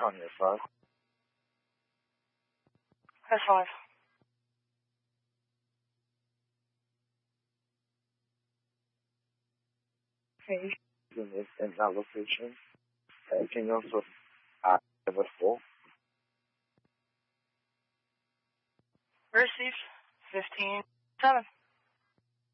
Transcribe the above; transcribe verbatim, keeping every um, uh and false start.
on your phone. That's five. Okay. In this in that location. Uh, can you also uh give us full? Receive fifteen seven.